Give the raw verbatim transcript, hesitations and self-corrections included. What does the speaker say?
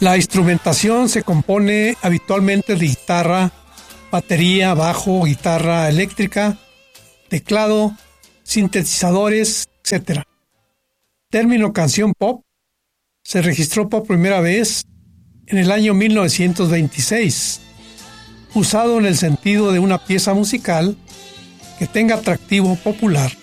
La instrumentación se compone habitualmente de guitarra, batería, bajo, guitarra eléctrica, teclado, sintetizadores, etcétera. Término canción pop se registró por primera vez en el año mil novecientos veintiséis, usado en el sentido de una pieza musical que tenga atractivo popular.